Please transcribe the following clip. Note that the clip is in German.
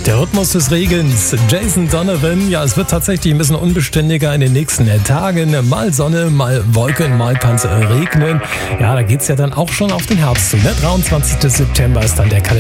Der Rhythmus des Regens, Jason Donovan. Ja, es wird tatsächlich ein bisschen unbeständiger in den nächsten Tagen. Mal Sonne, mal Wolken, mal kann es regnen. Ja, da geht's ja dann auch schon auf den Herbst zu. Ne? 23. September ist dann der Kalender.